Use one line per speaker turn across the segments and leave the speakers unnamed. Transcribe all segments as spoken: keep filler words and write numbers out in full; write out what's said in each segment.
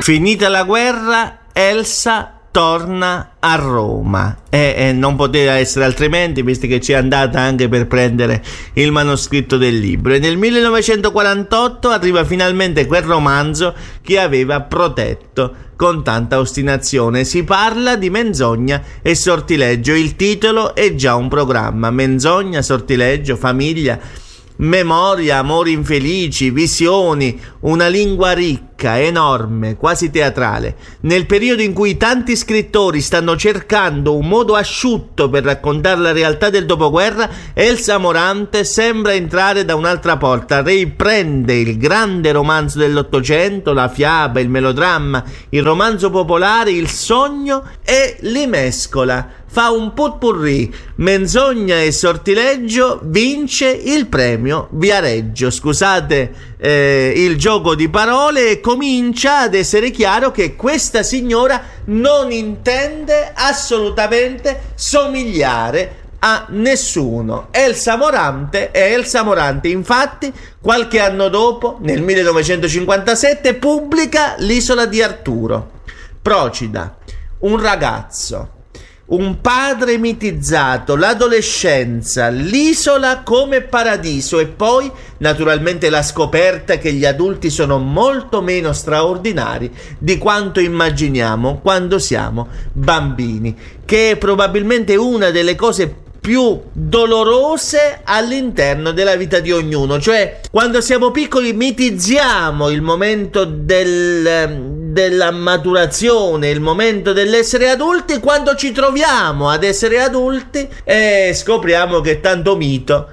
Finita la guerra, Elsa torna a Roma e, e non poteva essere altrimenti, visto che ci è andata anche per prendere il manoscritto del libro, e nel millenovecentoquarantotto arriva finalmente quel romanzo che aveva protetto con tanta ostinazione. Si parla di Menzogna e Sortileggio. Il titolo è già un programma: Menzogna, Sortileggio, famiglia, memoria, amori infelici, visioni, una lingua ricca, enorme, quasi teatrale. Nel periodo in cui tanti scrittori stanno cercando un modo asciutto per raccontare la realtà del dopoguerra, Elsa Morante sembra entrare da un'altra porta. Riprende il grande romanzo dell'Ottocento, la fiaba, il melodramma, il romanzo popolare, il sogno, e li mescola. Fa un potpourri. Menzogna e Sortileggio vince il premio Viareggio. Scusate eh, il gioco di parole, e comincia ad essere chiaro che questa signora non intende assolutamente somigliare a nessuno. Elsa Morante è Elsa Morante. Infatti, qualche anno dopo, nel millenovecentocinquantasette, pubblica L'isola di Arturo. Procida, un ragazzo, un padre mitizzato, l'adolescenza, l'isola come paradiso, e poi naturalmente la scoperta che gli adulti sono molto meno straordinari di quanto immaginiamo quando siamo bambini, che è probabilmente una delle cose più dolorose all'interno della vita di ognuno. Cioè, quando siamo piccoli mitizziamo il momento del, della maturazione, il momento dell'essere adulti. Quando ci troviamo ad essere adulti eh, scopriamo che tanto mito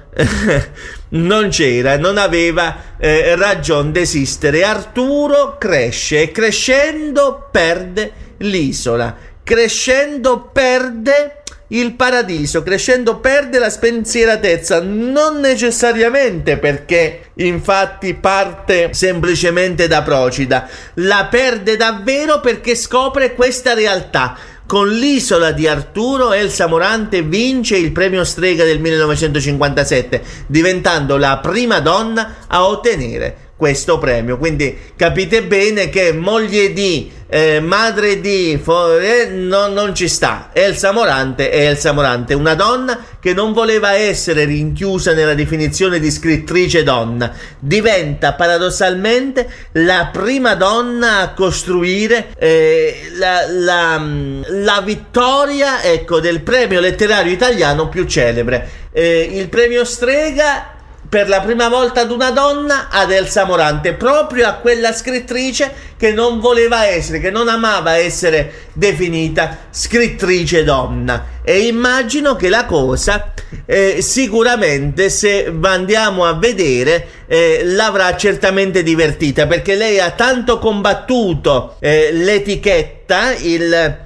non c'era, non aveva eh, ragione d'esistere. Arturo cresce e crescendo perde l'isola, crescendo perde il paradiso, crescendo perde la spensieratezza, non necessariamente perché infatti parte semplicemente da Procida, la perde davvero perché scopre questa realtà. Con L'isola di Arturo, Elsa Morante vince il premio Strega del millenovecentocinquantasette, diventando la prima donna a ottenere questo premio. Quindi capite bene che moglie di, eh, madre di, eh, no, non ci sta. Elsa Morante è Elsa Morante, una donna che non voleva essere rinchiusa nella definizione di scrittrice donna. Diventa paradossalmente la prima donna a costruire eh, la, la, la vittoria, ecco, del premio letterario italiano più celebre. Eh, il premio Strega per la prima volta ad una donna, ad Elsa Morante, proprio a quella scrittrice che non voleva essere, che non amava essere definita scrittrice donna. E immagino che la cosa eh, sicuramente, se andiamo a vedere, eh, l'avrà certamente divertita, perché lei ha tanto combattuto eh, l'etichetta, il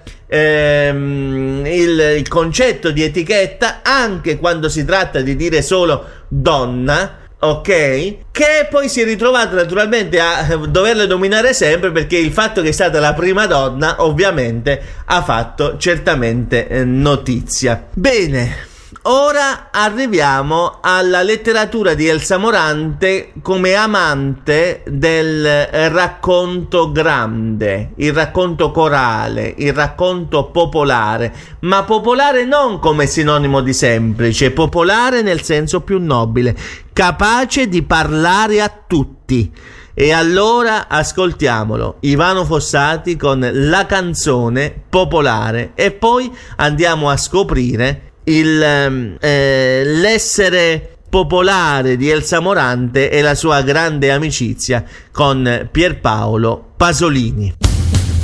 Ehm, il, il concetto di etichetta, anche quando si tratta di dire solo donna, ok, che poi si è ritrovata naturalmente a doverle dominare sempre, perché il fatto che è stata la prima donna ovviamente ha fatto certamente eh, notizia. Bene, ora arriviamo alla letteratura di Elsa Morante come amante del racconto grande, il racconto corale, il racconto popolare, ma popolare non come sinonimo di semplice, popolare nel senso più nobile, capace di parlare a tutti. E allora ascoltiamolo, Ivano Fossati con La canzone popolare, e poi andiamo a scoprire il, eh, l'essere popolare di Elsa Morante e la sua grande amicizia con Pierpaolo Pasolini.